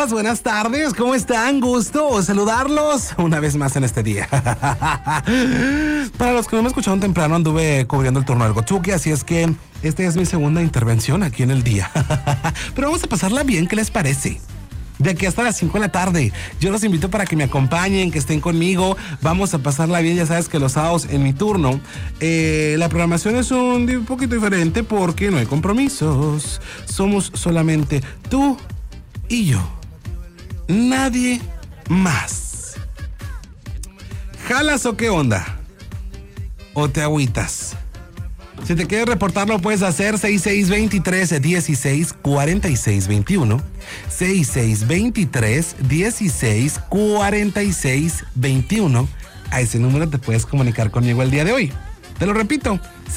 Buenas tardes, ¿cómo están? Gusto saludarlos una vez más en este día. Para los que no me escucharon temprano, anduve cubriendo el turno del Gotsuki, así es que esta es mi segunda intervención aquí en el día. Pero vamos a pasarla bien, ¿qué les parece? De aquí hasta las 5 de la tarde. Yo los invito para que me acompañen, que estén conmigo. Vamos a pasarla bien. Ya sabes que los sábados en mi turno la programación es un poquito diferente porque no hay compromisos. Somos solamente tú y yo. Nadie más. ¿Jalas o qué onda? ¿O te agüitas? Si te quieres reportar, lo puedes hacer 6623-164621. 6623-164621. A ese número te puedes comunicar conmigo el día de hoy. Te lo repito,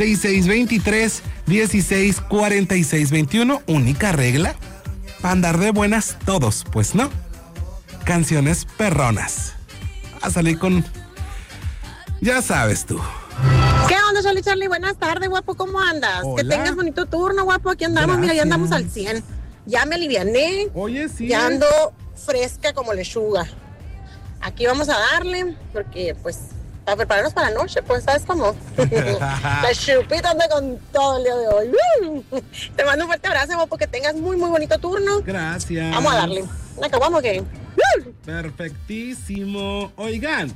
6623-164621. Única regla, para andar de buenas todos, pues no. Canciones perronas. A salir con... Ya sabes tú. ¿Qué onda, Charlie? Buenas tardes, guapo, ¿cómo andas? Hola. Que tengas bonito turno, guapo, aquí andamos. Gracias. Mira, ya andamos al 100. Ya me aliviané. Oye, sí. Ya ando fresca como lechuga. Aquí vamos a darle, porque pues, para prepararnos para la noche, pues, ¿sabes cómo? La chupita anda con todo el día de hoy. Te mando un fuerte abrazo, guapo, que tengas muy, muy bonito turno. Gracias. Vamos a darle. ¿Acabamos qué? Perfectísimo. Oigan,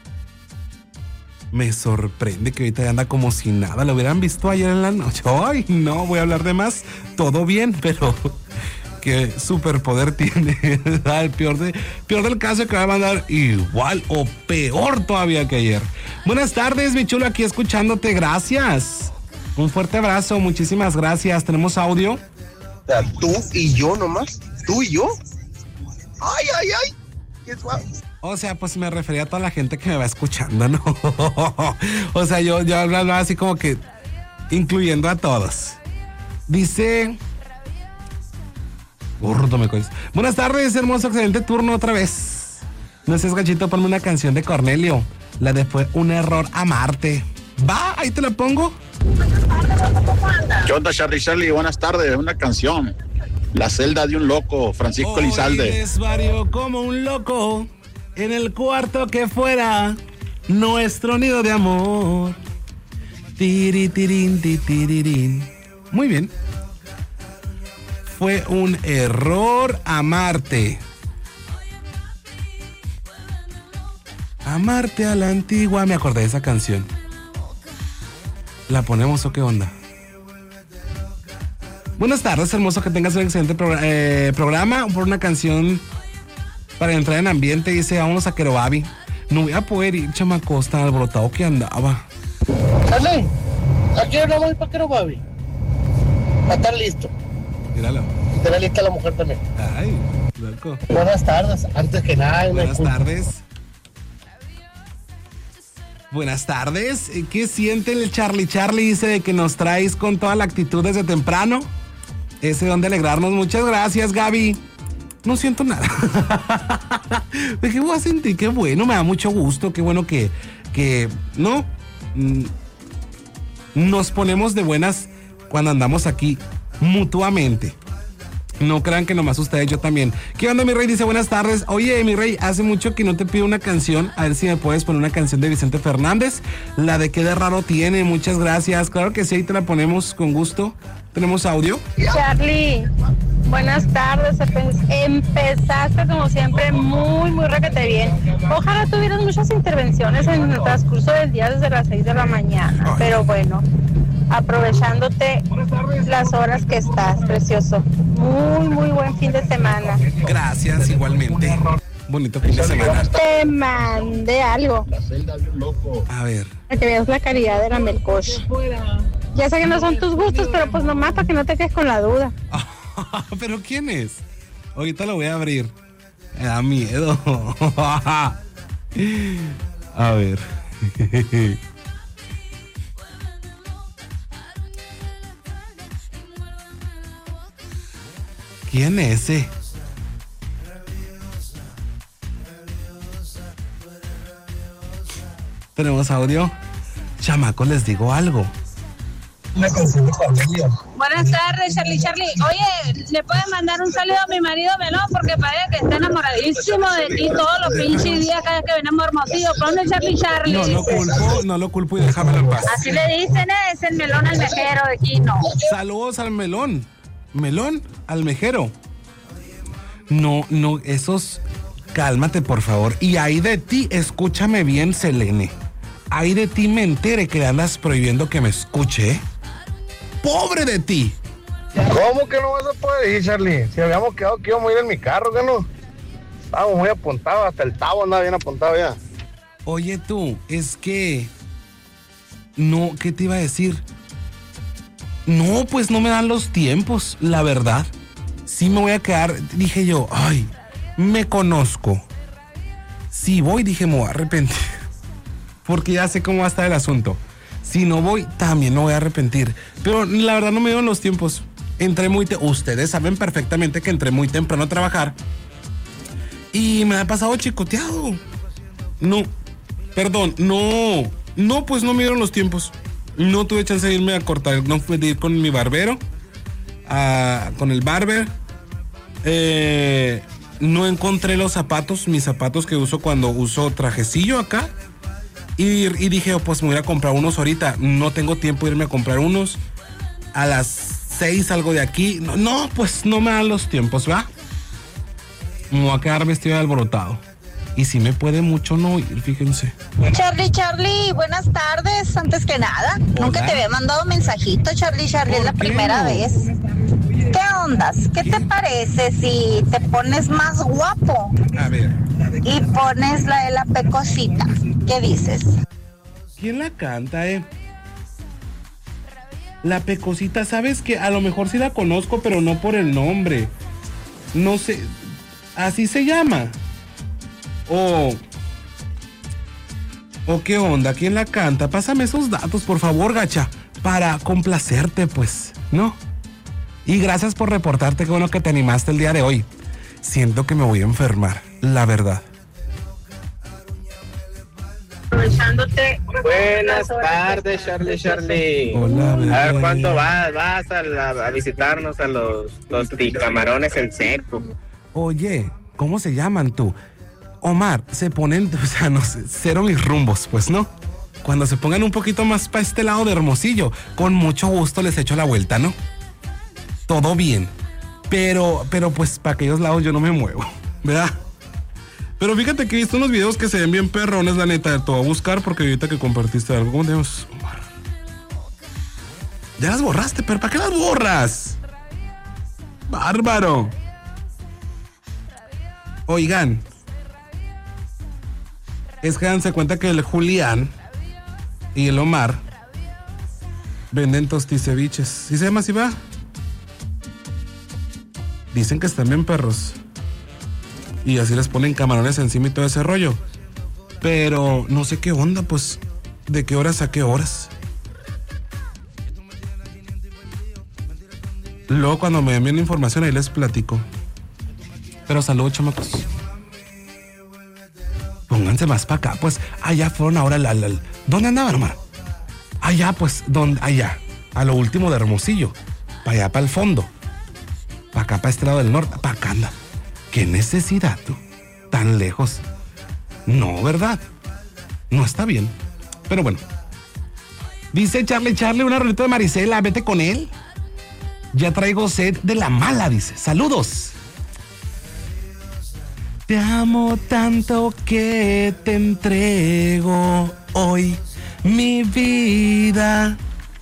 me sorprende que ahorita anda como si nada. Lo hubieran visto ayer en la noche. Ay, no, voy a hablar de más. Todo bien, pero qué superpoder tiene. El peor del caso que va a mandar igual o peor todavía que ayer. Buenas tardes, mi chulo, aquí escuchándote. Gracias. Un fuerte abrazo, muchísimas gracias. ¿Tenemos audio? O sea, tú y yo nomás. ¿Tú y yo? ¡Ay, ay, ay! ¡Qué suave! O sea, pues me refería a toda la gente que me va escuchando, ¿no? O sea, yo hablaba así como que incluyendo a todos. Dice... Gordo me coges. Buenas tardes, hermoso, excelente turno otra vez. No seas gachito, ponme una canción de Cornelio. La de Fue un error amarte. Va, ahí te la pongo. ¿Qué onda, Charlie? Buenas tardes. Una canción. La celda de un loco, Francisco Elizalde. Hoy desvarió como un loco en el cuarto que fuera nuestro nido de amor. Tiritirín, titirirín. Muy bien. Fue un error amarte. Amarte a la antigua. Me acordé de esa canción. ¿La ponemos o qué onda? Buenas tardes, hermoso, que tengas un excelente programa. Por una canción para entrar en ambiente, dice, vámonos a Querobabi. No voy a poder ir, chamacos, tan alborotado que andaba. Charlie, aquí no voy para Querobabi. Va a estar listo. Míralo. Estará lista la mujer también. Ay, loco. Buenas tardes, antes que nada. Buenas tardes. Buenas tardes. ¿Qué siente el Charlie? Charlie dice de que nos traes con toda la actitud desde temprano. Ese don de alegrarnos. Muchas gracias, Gaby. No siento nada. ¿De qué voy a sentir? Qué bueno, me da mucho gusto. Qué bueno que no nos ponemos de buenas cuando andamos aquí mutuamente. No crean que nomás ustedes, yo también. ¿Qué onda, mi rey? Dice, buenas tardes. Oye, mi rey, hace mucho que no te pido una canción. A ver si me puedes poner una canción de Vicente Fernández. La de Qué de raro tiene. Muchas gracias. Claro que sí, ahí te la ponemos con gusto. ¿Tenemos audio? Charlie, buenas tardes. Empezaste como siempre muy, muy requete bien. Ojalá tuvieras muchas intervenciones en el transcurso del día desde las 6 de la mañana. Pero bueno, aprovechándote las horas que estás, precioso. Muy, muy buen fin de semana. Gracias, igualmente. Bonito fin de semana. Te mandé algo. A ver. Para que veas la calidad de la melcocha. Ya sé que no son tus gustos, pero pues nomás para que no te quedes con la duda. ¿Pero quién es? Ahorita lo voy a abrir. Me da miedo. A ver. ¿Quién es ese? ¿Tenemos audio? Chamacos, les digo algo. Una canción de Cornelio. Buenas tardes, Charlie. Oye, ¿le puedes mandar un saludo a mi marido Melón? Porque parece que está enamoradísimo de ti todos los pinches días cada vez que venimos a Hermosillo. Ponle Charlie. No lo culpo y déjamelo en paz. Así le dicen, es el melón almejero de Quino. Saludos al melón. Melón almejero. No, esos... Cálmate, por favor. Y ahí de ti, escúchame bien, Selene. Ahí de ti me entere que andas prohibiendo que me escuche. ¡Pobre de ti! ¿Cómo que no vas a poder ir, Charlie? Si habíamos quedado que íbamos a ir en mi carro, ¿qué no? Estábamos muy apuntados, hasta el tabo andaba bien apuntado ya. Oye tú, es que... No, ¿qué te iba a decir? No, pues no me dan los tiempos, la verdad. Sí me voy a quedar, dije yo, ay, me conozco. Si voy, dije, me voy a arrepentir. Porque ya sé cómo va a estar el asunto. Si no voy, también no voy a arrepentir. Pero la verdad no me dieron los tiempos. Entré ustedes saben perfectamente que entré muy temprano a trabajar. Y me ha pasado chicoteado. No, pues no me dieron los tiempos. No tuve chance de irme a cortar, no fue de ir con mi barbero, con el barber. No encontré los zapatos, mis zapatos que uso cuando uso trajecillo acá. Y dije, pues me voy a comprar unos ahorita. No tengo tiempo de irme a comprar unos. A las 6 salgo de aquí. No, pues no me dan los tiempos, ¿va? Me voy a quedar vestido de alborotado. Y si me puede mucho no ir, fíjense. Charlie, buenas tardes. Antes que nada, hola. Nunca te había mandado mensajito, Charlie, es la primera vez. ¿Qué ondas? ¿Qué te parece si te pones más guapo? A ver. Y pones la de la pecosita. ¿Qué dices? ¿Quién la canta, La pecosita, ¿sabes qué? A lo mejor sí la conozco, pero no por el nombre. No sé, ¿así se llama? ¿O qué onda? ¿Quién la canta? Pásame esos datos, por favor, gacha, para complacerte, pues, ¿no? Y gracias por reportarte, qué bueno que te animaste el día de hoy. Siento que me voy a enfermar, la verdad. Buenas tardes, Charlie. Hola, bebé. A ver, ¿cuánto vas a visitarnos a los camarones en seco? Oye, ¿cómo se llaman tú? Omar, se ponen, o sea, no sé, cero mis rumbos, pues, ¿no? Cuando se pongan un poquito más para este lado de Hermosillo, con mucho gusto les echo la vuelta, ¿no? Todo bien. Pero pues para aquellos lados yo no me muevo, ¿verdad? Pero fíjate que he visto unos videos que se ven bien perrones, la neta. Te voy a buscar porque ahorita que compartiste algo. ¿Cómo te llamas? Omar. Ya las borraste, pero ¿para qué las borras? Bárbaro. Oigan. Es que danse cuenta que el Julián y el Omar venden tosticeviches. ¿Sí se llama así, va? Dicen que están bien perros. Y así les ponen camarones encima y todo ese rollo. Pero no sé qué onda, pues. ¿De qué horas a qué horas? Luego cuando me envíen información ahí les platico. Pero saludos, chamacos. Pónganse más para acá, pues. Allá fueron ahora ¿dónde andaban, Omar? Allá, pues, allá. A lo último de Hermosillo. Para allá, para el fondo. Para acá, para este lado del norte. Para acá anda. ¿Qué necesidad, tú? Tan lejos. No, ¿verdad? No está bien. Pero bueno. Dice Charlie, una rolita de Marisela. Vete con él. Ya traigo sed de la mala, dice. Saludos. Te amo tanto que te entrego hoy mi vida.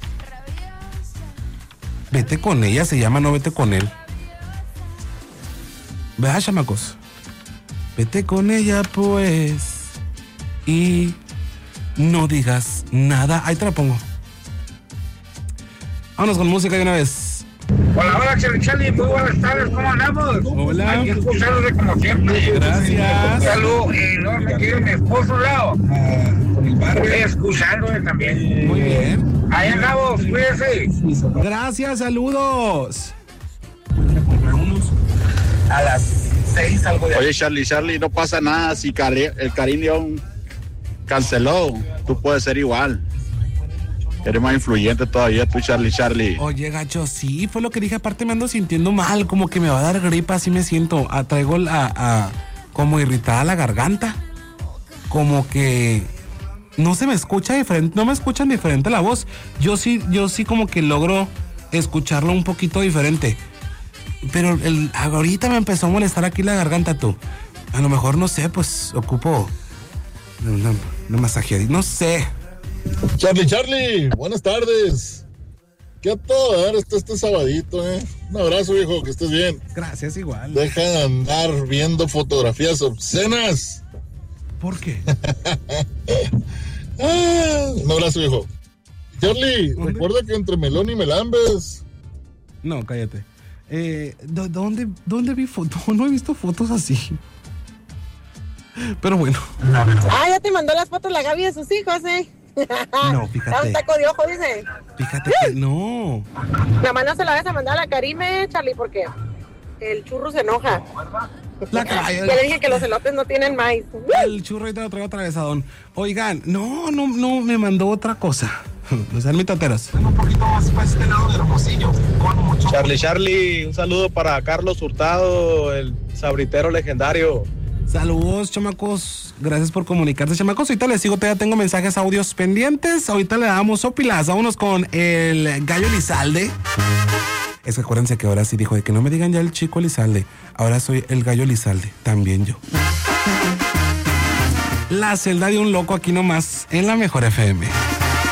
Vete con ella, se llama, no vete con él. ¿Verdad, chamacos? Vete con ella, pues. Y no digas nada. Ahí te la pongo. Vámonos con música de una vez. Hola, Charlie, muy buenas tardes, ¿cómo andamos? Hola. Aquí escuchándote como siempre. Gracias. Un saludo enorme, aquí mi esposo al lado. Escuchándome también. Muy bien. Ahí andamos, cuídense. Gracias, saludos. A las 6 salgo de... Oye, Charlie, no pasa nada si el Karim León canceló. Tú puedes ser igual. Eres más influyente todavía tú, Charlie. Oye, gacho, sí, fue lo que dije. Aparte me ando sintiendo mal, como que me va a dar gripa, así me siento. Traigo como irritada la garganta. Como que no se me escucha diferente, no me escuchan diferente la voz. Yo sí como que logro escucharlo un poquito diferente. Pero ahorita me empezó a molestar aquí la garganta, tú. A lo mejor, no sé, pues ocupo una masajeadita, no sé. Charlie, buenas tardes. ¿Qué a todo dar este sabadito, Un abrazo, viejo, que estés bien. Gracias, igual. Deja de andar viendo fotografías obscenas. ¿Por qué? Un abrazo, viejo. Charlie, recuerda que entre melón y melambes. No, cállate. ¿Dónde vi fotos? No he visto fotos así. Pero bueno. Ya te mandó las fotos la Gaby de sus hijos, No, fíjate. Un taco de ojo, dice. Fíjate que no. Nada más no se la vas a mandar a la Karime, Charlie, porque el churro se enoja. Ya le dije que los elotes no tienen maíz. El churro ahorita lo traigo atravesadón. Oigan, no, me mandó otra cosa. Los ermitateros. Un poquito más para este lado del Hermosillo. Charlie, un saludo para Carlos Hurtado, el sabritero legendario. Saludos, chamacos. Gracias por comunicarse, chamacos. Ahorita les sigo, todavía tengo mensajes audios pendientes. Ahorita le damos sopilas. Vámonos con el Gallo Elizalde. Es que acuérdense que ahora sí dijo de que no me digan ya el Chico Elizalde. Ahora soy el Gallo Elizalde. También yo. La celda de un loco aquí nomás en la Mejor FM.